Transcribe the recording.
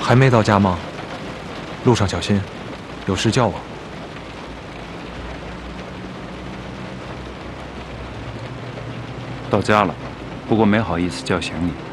还没到家吗？路上小心，有事叫我。 到家了，不过没好意思叫醒你。